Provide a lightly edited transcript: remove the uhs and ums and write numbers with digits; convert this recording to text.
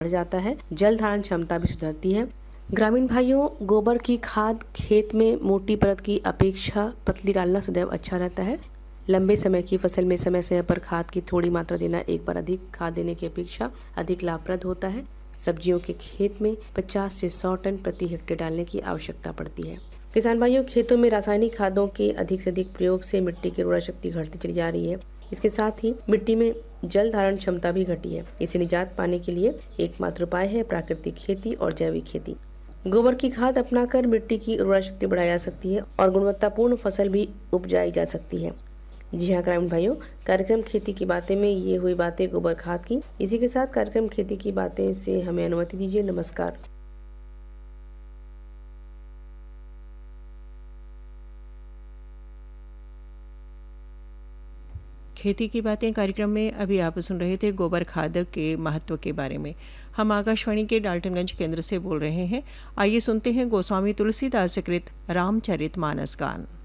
बढ़ जाता है। जल धारण क्षमता भी सुधरती है। ग्रामीण भाइयों, गोबर की खाद खेत में मोटी परत की अपेक्षा पतली डालना सदैव अच्छा रहता है। लंबे समय की फसल में समय समय पर खाद की थोड़ी मात्रा देना एक बार अधिक खाद देने की अपेक्षा अधिक लाभप्रद होता है। सब्जियों के खेत में 50 से 100 टन प्रति हेक्टेयर डालने की आवश्यकता पड़ती है। किसान भाइयों, खेतों में रासायनिक खादों के अधिक से अधिक प्रयोग से मिट्टी की उर्वरा शक्ति घटती चली जा रही है। इसके साथ ही मिट्टी में जल धारण क्षमता भी घटी है। इससे निजात पाने के लिए एकमात्र उपाय है प्राकृतिक खेती और जैविक खेती। गोबर की खाद अपनाकर मिट्टी की उर्वरा शक्ति बढ़ाई जा सकती है और गुणवत्तापूर्ण फसल भी उपजाई जा सकती है। जी हाँ ग्रामीण भाइयों, कार्यक्रम खेती की बातें में ये हुई बातें गोबर खाद की। इसी के साथ कार्यक्रम खेती की बातें से हमें अनुमति दीजिए। नमस्कार। खेती की बातें कार्यक्रम में अभी आप सुन रहे थे गोबर खाद के महत्व के बारे में। हम आकाशवाणी के डाल्टनगंज केंद्र से बोल रहे हैं। आइए सुनते हैं गोस्वामी तुलसीदास कृत रामचरितमानस गान।